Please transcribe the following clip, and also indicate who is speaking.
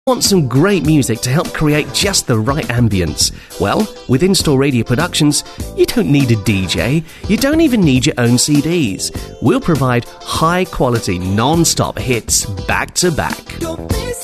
Speaker 1: Want some great music to help create just the right ambience? Well, with In-Store Radio Productions, you don't need a DJ. You don't even need your own CDs. We'll provide high-quality, non-stop hits back to back.